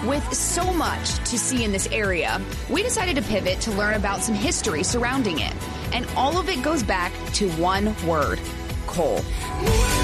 With so much to see in this area, we decided to pivot to learn about some history surrounding it. And all of it goes back to one word: coal.